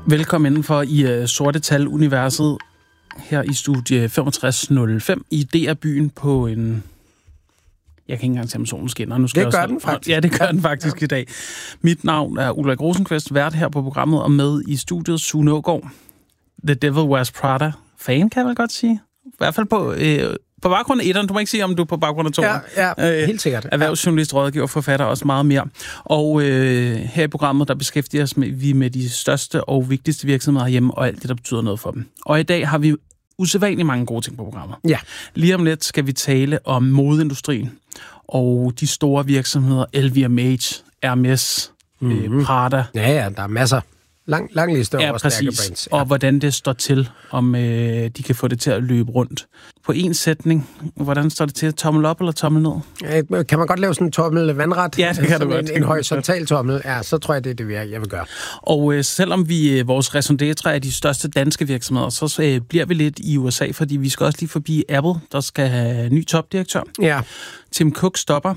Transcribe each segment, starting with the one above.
Velkommen indenfor i Sorte Tal-universet her i studie 6505 i DR-byen på en... Jeg kan ikke engang tage, om solen skinner. Nu skal det gør den faktisk. Ja, det gør den faktisk i dag. Mit navn er Ulrik Rosenqvist, vært her på programmet, og med i studiet Sune Aagaard. The Devil Wears Prada. Fan, kan jeg vel godt sige. I hvert fald på baggrund af etteren. Du må ikke sige, om du er på baggrund af toeren. Ja, helt sikkert. Erhvervsjournalist, rådgiver, forfatter og også meget mere. Og her i programmet, der beskæftiger vi med de største og vigtigste virksomheder hjemme, og alt det, der betyder noget for dem. Og i dag har vi usædvanligt mange gode ting på programmet. Ja. Lige om lidt skal vi tale om modeindustrien og de store virksomheder, LVMH, Hermes, Prada. Ja, der er masser. Lang liste over stærke brands. Ja. Og hvordan det står til, om de kan få det til at løbe rundt. På en sætning, hvordan står det til? Tommel op eller tommel ned? Kan man godt lave sådan en tommel vandret? Ja, det kan du godt. En horisontal tommel, så tror jeg, det er det, jeg vil gøre. Og selvom vores raison d'être er de største danske virksomheder, så bliver vi lidt i USA, fordi vi skal også lige forbi Apple, der skal have ny topdirektør. Ja. Tim Cook stopper.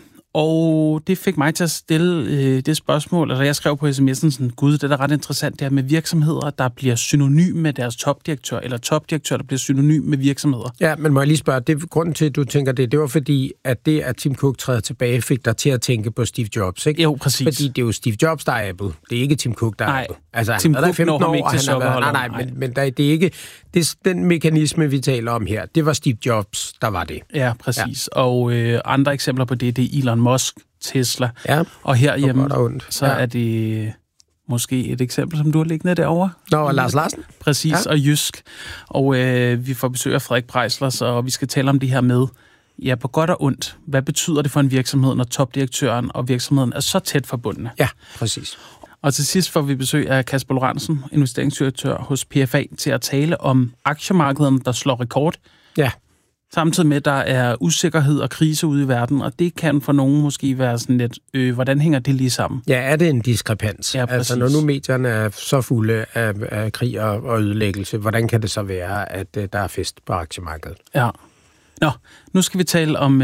Og det fik mig til at stille det spørgsmål, altså jeg skrev på sms'en sådan, gud, det er da ret interessant, det her med virksomheder, der bliver synonym med deres topdirektør, eller topdirektør, der bliver synonym med virksomheder. Ja, men må jeg lige spørge, grunden til, at du tænker det var fordi, at det, at Tim Cook træder tilbage, fik dig til at tænke på Steve Jobs, ikke? Jo, præcis. Fordi det er jo Steve Jobs, der er Apple. Det er ikke Tim Cook, der er Apple. Altså, Tim Cook når ham ikke til sokkerholder. Nej, men det er ikke... Den mekanisme, vi taler om her, det var Steve Jobs, der var det. Ja, præcis. Ja. Og andre eksempler på det er Elon Musk, Tesla. Ja, og herhjemme, så er det måske et eksempel, som du har liggende derovre. Nå, Lars Larsen. Præcis, ja. Og Jysk. Og vi får besøg af Frederik Preisler, så vi skal tale om det her med, ja, på godt og ondt. Hvad betyder det for en virksomhed, når topdirektøren og virksomheden er så tæt forbundne? Ja, præcis. Og til sidst får vi besøg af Kasper Lorentzen, investeringsdirektør hos PFA, til at tale om aktiemarkederne, der slår rekord. Ja. Samtidig med, at der er usikkerhed og krise ude i verden, og det kan for nogen måske være sådan lidt, hvordan hænger det lige sammen? Ja, er det en diskrepans? Ja, altså, når nu medierne er så fulde af krig og ødelæggelse, hvordan kan det så være, at der er fest på aktiemarkedet? Ja. Nå, nu skal vi tale om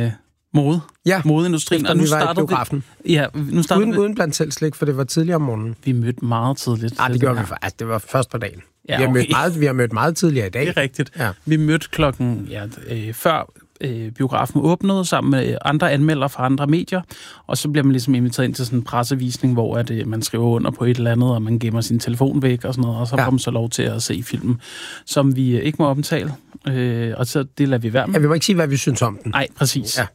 mode. Ja, modeindustrien. Og nu starter biografen. Ja, nu starter uden blandt selv slik, for det var tidligere om morgenen. Vi mødte meget tidligt. Det gjorde vi faktisk. Altså, det var først på dagen. Ja, vi har mødt meget tidligere i dag. Det er rigtigt. Ja. Vi mødte klokken før biografen åbnede sammen med andre anmeldere fra andre medier, og så bliver man ligesom inviteret ind til sådan en pressevisning, hvor at, man skriver under på et eller andet, og man gemmer sin telefon væk og sådan noget, og så får man så lov til at se filmen, som vi ikke må omtale, og så det lader vi være med. Ja, vi må ikke sige, hvad vi synes om den. Nej, præcis. Ja.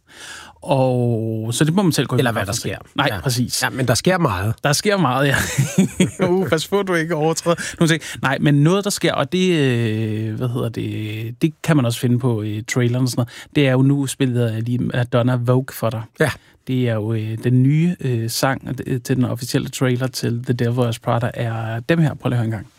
Og så det må man selv gå ind. Eller hvad der sker. Nej, ja. Præcis. Ja, men der sker meget. Der sker meget, ja. Pas på, du ikke overtræder. Nej, men noget, der sker, og det, det kan man også finde på traileren og sådan noget, det er jo nu spillet af lige Madonna Vogue for dig. Ja. Det er jo den nye sang til den officielle trailer til The Devil Wears Prada, er dem her. Prøv lige at høre en gang.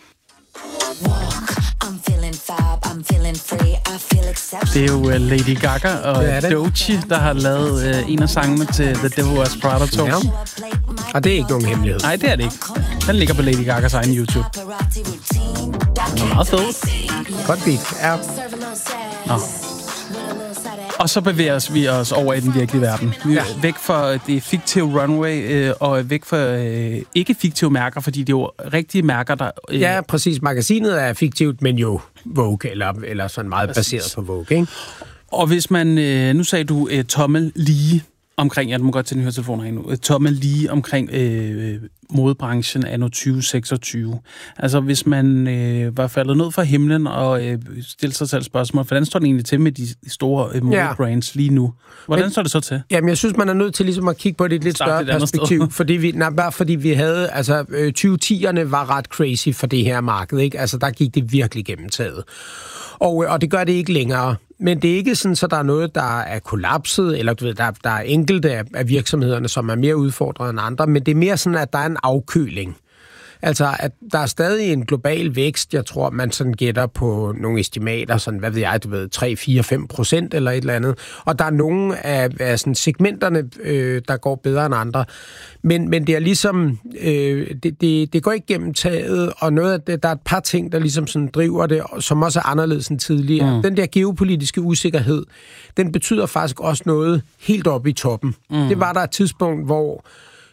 Det er jo Lady Gaga og Doechii, der har lavet en af sangene til The Devil Wears Prada 2. Ja. Og det er ikke nogen hemmelighed. Nej, det er det ikke. Den ligger på Lady Gagas egen YouTube. Den er meget fed. Godt beat. Ja. Nå. Og så bevæger vi os over i den virkelige verden. Vi er væk fra det fiktive runway, og væk fra ikke-fiktive mærker, fordi det er jo rigtige mærker, der... Ja, præcis. Magasinet er fiktivt, men jo Vogue, eller sådan meget baseret på Vogue, ikke? Og hvis man... nu sagde du tommel lige omkring... Ja, du må godt tage den høretelefoner ind nu. Tommel lige omkring modebranchen anno 2026. Altså, hvis man var faldet ned fra himlen og stillede sig selv spørgsmål, hvordan står det egentlig til med de store modebrands lige nu? Hvordan står det så til? Jamen, jeg synes, man er nødt til ligesom at kigge på det i et lidt større perspektiv, fordi vi havde, altså 2010'erne var ret crazy for det her marked, ikke? Altså, der gik det virkelig gennemtaget. Og det gør det ikke længere. Men det er ikke sådan, så der er noget, der er kollapset, eller du ved, der er enkelte af virksomhederne, som er mere udfordret end andre, men det er mere sådan, at der er en afkøling. Altså, at der er stadig en global vækst. Jeg tror, man sådan gætter på nogle estimater, sådan, hvad ved jeg, 3-4-5% eller et eller andet. Og der er nogle af sådan segmenterne, der går bedre end andre. Men det er ligesom, det går ikke gennem taget, og noget af det, der er et par ting, der ligesom sådan driver det, som også er anderledes end tidligere. Den der geopolitiske usikkerhed, den betyder faktisk også noget helt oppe i toppen. Det var der et tidspunkt, hvor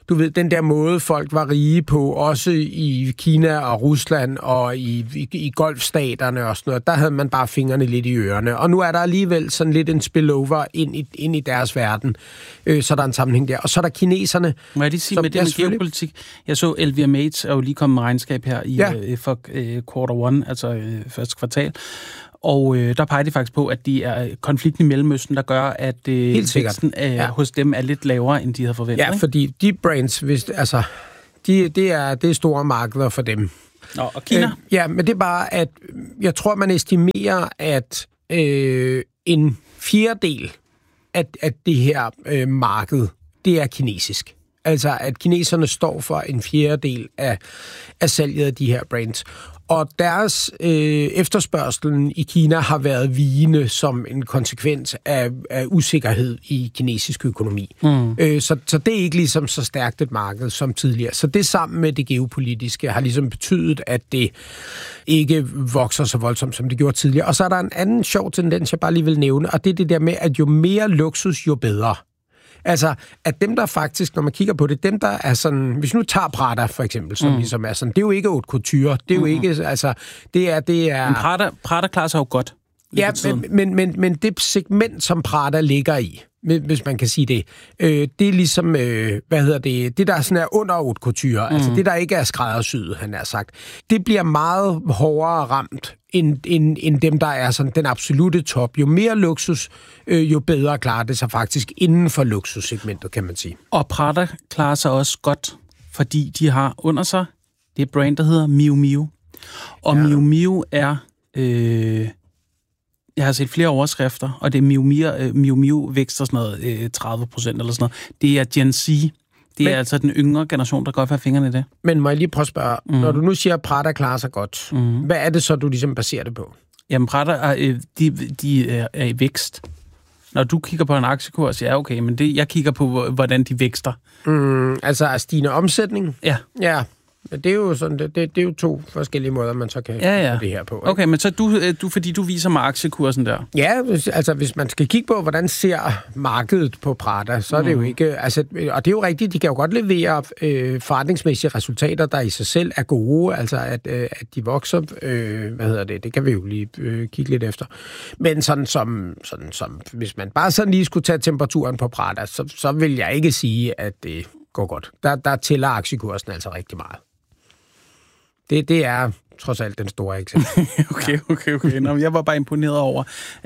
du ved, den der måde, folk var rige på, også i Kina og Rusland og i golfstaterne og sådan noget, der havde man bare fingrene lidt i ørerne. Og nu er der alligevel sådan lidt en spillover ind i deres verden, så der er en sammenhæng der. Og så er der kineserne. Må jeg lige sige med det med geopolitik? Jeg så LVMH er jo lige kommet med regnskab her for quarter 1, altså første kvartal. Og der peger de faktisk på, at de er konflikten i Mellemøsten, der gør, at væksten hos dem er lidt lavere, end de havde forventet. Ja, fordi de brands, det er store markeder for dem. Og Kina? Ja, men det er bare, at jeg tror, man estimerer, at en fjerdedel af det her marked, det er kinesisk. Altså, at kineserne står for en fjerdedel af salget af de her brands. Og deres efterspørgselen i Kina har været vigende som en konsekvens af usikkerhed i kinesisk økonomi. Så det er ikke ligesom så stærkt et marked som tidligere. Så det sammen med det geopolitiske har ligesom betydet, at det ikke vokser så voldsomt, som det gjorde tidligere. Og så er der en anden sjov tendens, jeg bare lige vil nævne, og det er det der med, at jo mere luksus, jo bedre. Altså, at dem, der faktisk, når man kigger på det, dem, der er sådan... Hvis nu tager Prada, for eksempel, som ligesom er sådan... Det er jo ikke haute couture. Det er jo ikke... Altså, det er... Men Prada klarer sig jo godt. Ja, men det segment, som Prada ligger i, hvis man kan sige det, det er ligesom... det der sådan er under haute couture. Altså, det der ikke er skræddersyet, han har sagt. Det bliver meget hårdere ramt end dem, der er sådan den absolute top. Jo mere luksus, jo bedre klarer det sig faktisk inden for luksussegmentet, kan man sige. Og Prada klarer sig også godt, fordi de har under sig det brand, der hedder Miu Miu. Og Miu Miu er... jeg har set flere overskrifter, og det er Miu Miu vækster sådan noget 30% eller sådan noget. Det er Gen Z. Det er altså den yngre generation, der godt vil have fingrene i det. Men må jeg lige prøve at spørge, når du nu siger, at Prada klarer sig godt, hvad er det så, du ligesom baserer det på? Jamen, Prada, de er i vækst. Når du kigger på en aktiekurs, ja, okay, men jeg kigger på, hvordan de vækster. Altså stigende omsætning? Ja. Ja. Det er jo sådan, det er jo to forskellige måder, man så kan kigge det her på. Ikke? Okay, men så du fordi du viser mig aktiekursen der. Ja, altså hvis man skal kigge på, hvordan ser markedet på Prada, så er det jo ikke... Altså, og det er jo rigtigt, de kan jo godt levere forretningsmæssige resultater, der i sig selv er gode, altså at de vokser, det kan vi jo lige kigge lidt efter. Men sådan som hvis man bare sådan lige skulle tage temperaturen på Prada, så vil jeg ikke sige, at det går godt. Der tæller aktiekursen altså rigtig meget. Det er trods alt den store eksempel. Okay. Nå, jeg var bare imponeret over,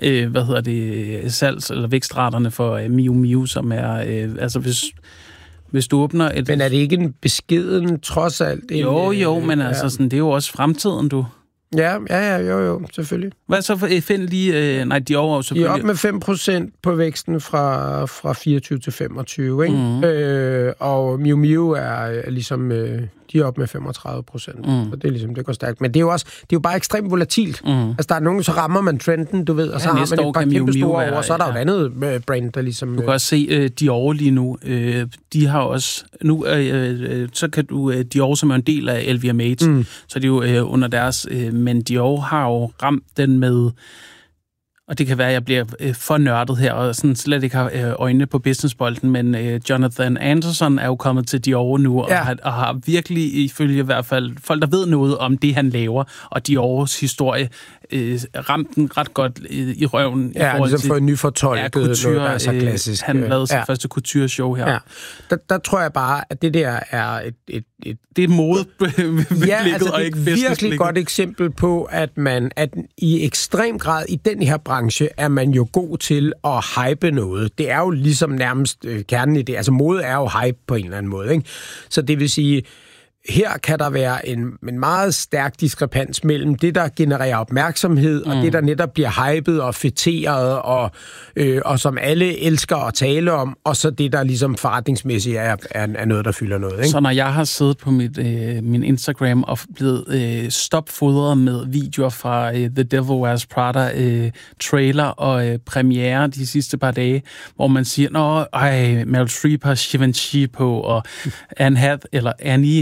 salgs- eller vækstraterne for Miu Miu, som er, altså hvis du åbner et... Men er det ikke en beskeden, trods alt? Jo, men altså, sådan, det er jo også fremtiden, du... Ja, selvfølgelig. Hvad så find lige... Dior selvfølgelig... De er op med 5% på væksten fra 24 til 25, ikke? Og Miu Miu er ligesom... de er op med 35%. Så det er ligesom, det går stærkt. Men det er jo bare ekstremt volatilt. Altså, der er nogen, så rammer man trenden, du ved, og så har man et par kæmpe store over, så er der jo et andet brand, der ligesom... Du kan også se Dior lige nu. De har også... Nu så kan du... Dior, som er en del af LVMH, så det er jo under deres... men Dior har jo ramt den med... Og det kan være, at jeg bliver for nørdet her, og sådan slet ikke har øjnene på businessbolden, men Jonathan Anderson er jo kommet til Dior nu, og har virkelig, ifølge i hvert fald, folk, der ved noget om det, han laver, og Diors historie, ramt den ret godt i røven. Ja, ligesom for en ny fortolket, couture, noget, der er så klassisk. Han lavede sit første couture-show her. Ja. Der tror jeg bare, at det der er et det er modeblikket, og ikke businessblikket. Det er et virkelig godt eksempel på, at i ekstrem grad i den her branche er man jo god til at hype noget. Det er jo ligesom nærmest kernen i det. Altså mode er jo hype på en eller anden måde, ikke? Så det vil sige, her kan der være en meget stærk diskrepans mellem det, der genererer opmærksomhed, og det, der netop bliver hypet og fætteret, og som alle elsker at tale om, og så det, der ligesom forretningsmæssigt er noget, der fylder noget. Ikke? Så når jeg har siddet på min Instagram og blevet stopfodret med videoer fra The Devil Wears Prada trailer og premiere de sidste par dage, hvor man siger, Meryl Streep har Givenchy på, og Annie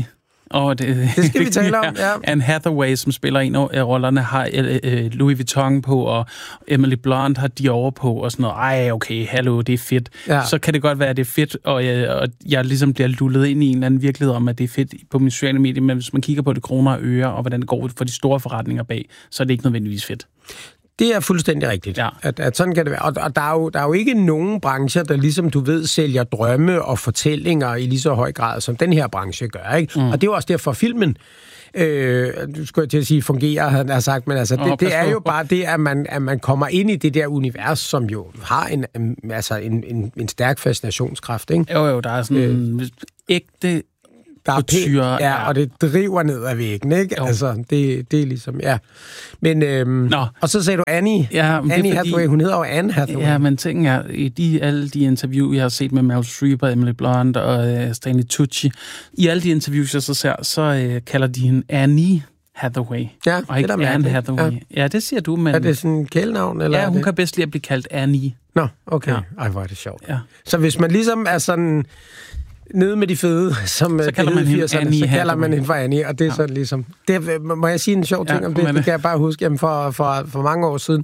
Det skal vi tale om, ja. Anne Hathaway, som spiller en af rollerne, har Louis Vuitton på, og Emily Blunt har Dior på, og sådan noget. Ej, okay, hallo, det er fedt. Ja. Så kan det godt være, at det er fedt, og jeg ligesom bliver lullet ind i en eller anden virkelighed om, at det er fedt på mine sociale medier, men hvis man kigger på det kroner og øre, og hvordan det går for de store forretninger bag, så er det ikke nødvendigvis fedt. Det er fuldstændig rigtigt, ja. at sådan kan det være. Og der er jo ikke nogen brancher, der ligesom du ved, sælger drømme og fortællinger i lige så høj grad, som den her branche gør, ikke? Og det er jo også derfor filmen, du skulle til at sige, fungerer, han har sagt, men altså, det er jo bare det, at man kommer ind i det der univers, som jo har en stærk fascinationskraft, ikke? Jo, der er sådan en ægte der er pænt, ja, og det driver ned ad væggen, ikke? Jo. Altså, det er ligesom, ja. Men, og så sagde du Annie. Ja, Annie Hathaway, hun hedder jo Anne Hathaway. Ja, men ting er, i alle de interview, jeg har set med Meryl Streep og Emily Blunt og Stanley Tucci, i alle de interviews, jeg så ser, så kalder de hende Annie Hathaway. Ja, og ikke Anne Hathaway. Ja, det siger du, men... Er det sådan en kælenavn, eller? Ja, hun kan bedst lide at blive kaldt Annie. Nå, okay. Ja. Ej, hvor er det sjovt. Ja. Så hvis man ligesom er sådan... nede med de fede, som så kalder man hende Annie, så kalder man hende for Annie, og det er sådan ligesom... Det, må jeg sige en sjov ting om det? Det kan jeg bare huske. Jamen for mange år siden,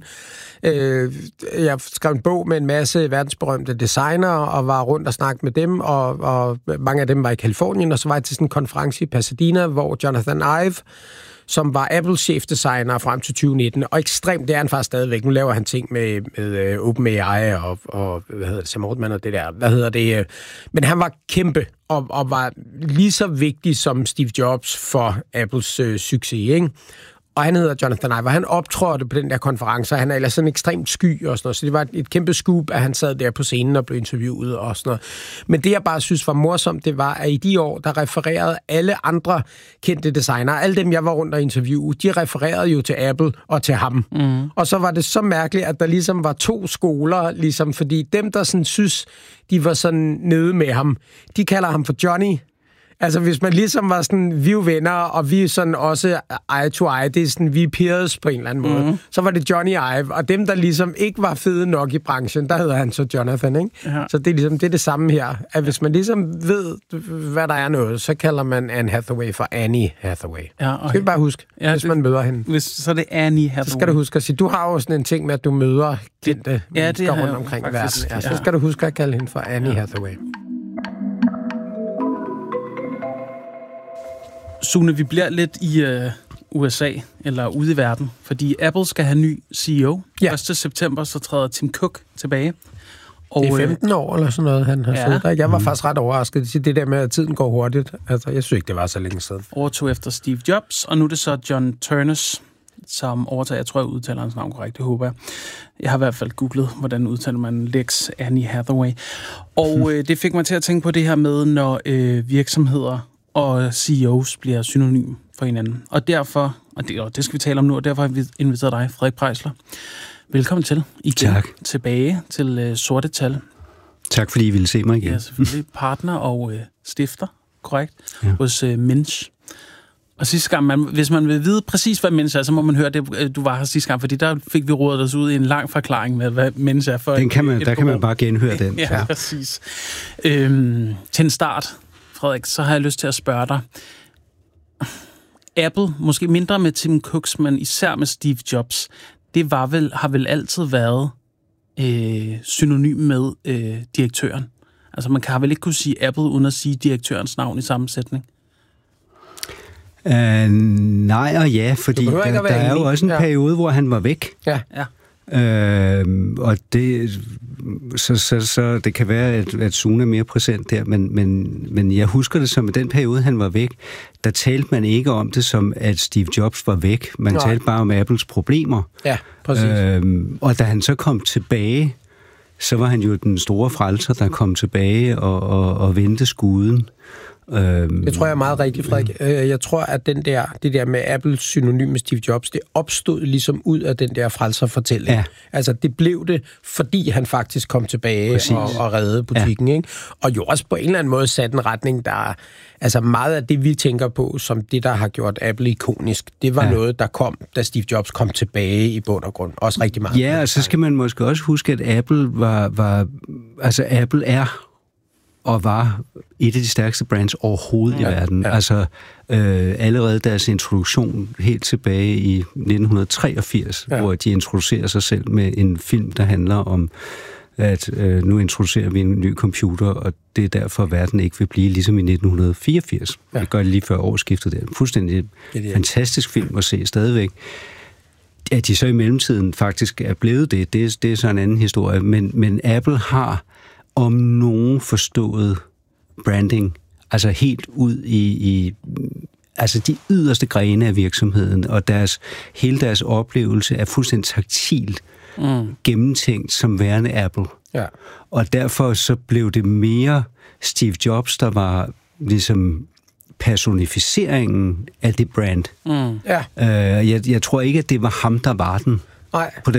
jeg skrev en bog med en masse verdensberømte designere, og var rundt og snakkede med dem, og mange af dem var i Kalifornien, og så var jeg til sådan en konference i Pasadena, hvor Jonathan Ive, som var Apples chefdesigner frem til 2019, og ekstremt, det er han faktisk stadigvæk. Nu laver han ting med OpenAI og hvad hedder det, Sam Altman og det der, men han var kæmpe, og var lige så vigtig som Steve Jobs for Apples succes, ikke? Og han hedder Jonathan Ive, og han optrådte på den der konference, og han er ellers sådan ekstremt sky og sådan noget, så det var et kæmpe scoop, at han sad der på scenen og blev interviewet og sådan noget. Men det, jeg bare synes var morsomt, det var, at i de år, der refererede alle andre kendte designere, alle dem, jeg var rundt og interviewe, de refererede jo til Apple og til ham. Og så var det så mærkeligt, at der ligesom var to skoler, ligesom, fordi dem, der sådan synes, de var sådan nede med ham, de kalder ham for Johnny. Altså, hvis man ligesom var sådan, vi er venner, og vi er sådan også eye to eye, det er sådan, vi er peers på en eller anden måde. Så var det Johnny Ive, og dem, der ligesom ikke var fede nok i branchen, der hedder han så Jonathan, ikke? Ja. Så det er ligesom, det er det samme her, at hvis man ligesom ved, hvad der er noget, så kalder man Anne Hathaway for Annie Hathaway. Ja, okay. Skal vi bare huske, hvis man møder hende. Så er det Annie Hathaway. Så skal du huske at sige, du har jo sådan en ting med, at du møder kendte mennesker rundt omkring i verden. Ja, så skal du huske at kalde hende for Annie Hathaway. Sune, vi bliver lidt i USA, eller ude i verden, fordi Apple skal have ny CEO. Ja. 1. september, så træder Tim Cook tilbage. Og, det er 15 år eller sådan noget, han har siddet der. Jeg var faktisk ret overrasket. Det der med, at tiden går hurtigt. Altså, jeg synes ikke, det var så længe siden. Overtog efter Steve Jobs, og nu er det så John Ternus, som overtager. Jeg tror, jeg udtaler hans navn korrekt, det håber jeg. Jeg har i hvert fald googlet, hvordan udtaler man Lex Annie Hathaway. Og det fik mig til at tænke på det her med, når virksomheder og CEOs bliver synonym for hinanden. Og derfor, og det skal vi tale om nu, og derfor har vi inviteret dig, Frederik Preisler. Velkommen til igen. Tak. Tilbage til Sorte Tal. Tak, fordi I ville se mig igen. Ja, selvfølgelig. Partner og stifter, korrekt, hos Minch. Og sidste gang, hvis man vil vide præcis, hvad Minch er, så må man høre det, du var her sidste gang, fordi der fik vi rådet os ud i en lang forklaring med, hvad Minch er. For der kan man bare genhøre den. Ja, præcis. Til en start, Frederik, så har jeg lyst til at spørge dig. Apple, måske mindre med Tim Cooks, men især med Steve Jobs, det har vel altid været synonym med direktøren. Altså man kan vel ikke kunne sige Apple uden at sige direktørens navn i sammensætning? Nej og ja, fordi der er jo også en periode, hvor han var væk. Ja. Og det så det kan være, at Sune er mere præsent der, men jeg husker det som, at den periode, han var væk, der talte man ikke om det som, at Steve Jobs var væk. Man talte bare om Apples problemer. Ja, præcis. Og da han så kom tilbage, så var han jo den store frelser, der kom tilbage og vendte skuden. Det tror jeg er meget rigtigt, Frederik. Jeg tror, at det der med Apples synonym med Steve Jobs, det opstod ligesom ud af den der frelserfortælling. Ja. Altså, det blev det, fordi han faktisk kom tilbage og reddede butikken. Ja. Ikke? Og jo også på en eller anden måde satte en retning, der... Altså, meget af det, vi tænker på, som det, der har gjort Apple ikonisk, det var noget, der kom, da Steve Jobs kom tilbage i bund og grund. Også rigtig meget. Ja, og så skal man måske også huske, at Apple Apple er og var et af de stærkeste brands overhovedet i verden. Ja. Altså allerede deres introduktion helt tilbage i 1983, hvor de introducerer sig selv med en film, der handler om, at nu introducerer vi en ny computer, og det er derfor, at verden ikke vil blive ligesom i 1984. Ja. Det gør det lige før årsskiftet. Det er en fuldstændig fantastisk film at se stadigvæk. At de så i mellemtiden faktisk er blevet det er så en anden historie. Men Apple har om nogen forstået branding, altså helt ud i altså de yderste grene af virksomheden, og hele deres oplevelse er fuldstændig taktilt gennemtænkt som værende Apple. Ja. Og derfor så blev det mere Steve Jobs, der var ligesom personificeringen af det brand. Ja. Jeg tror ikke, at det var ham, der var den. Nej.